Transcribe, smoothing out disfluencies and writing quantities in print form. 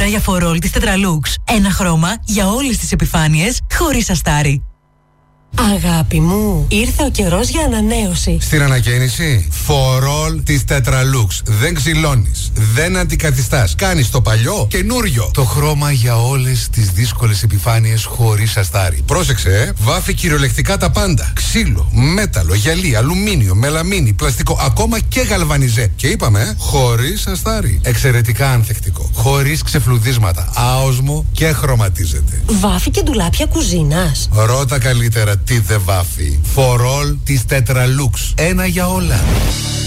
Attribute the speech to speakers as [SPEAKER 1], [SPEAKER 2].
[SPEAKER 1] Τώρα για φορόλ της Tetralux. Ένα χρώμα για όλες τις επιφάνειες, χωρίς αστάρι.
[SPEAKER 2] Αγάπη μου, ήρθε ο καιρός για ανανέωση.
[SPEAKER 3] Στην ανακαίνιση, φορόλ της Tetralux. Δεν ξυλώνεις, δεν αντικαθιστάς. Κάνεις το παλιό καινούριο. Το χρώμα για όλες τις δύσκολες επιφάνειες χωρίς αστάρι. Πρόσεξε, βάφει κυριολεκτικά τα πάντα. Ξύλο, μέταλλο, γυαλί, αλουμίνιο, μελαμίνη, πλαστικό, ακόμα και γαλβανιζέ. Και είπαμε, χωρίς αστάρι. Εξαιρετικά ανθεκτικό. Χωρίς ξεφλουδίσματα. Άοσμο και χρωματίζεται.
[SPEAKER 2] Βάφει και ντουλάπια κουζίνας.
[SPEAKER 3] Ρώτα καλύτερα τι δεν βάφει. For all της Tetralux. Ένα για όλα.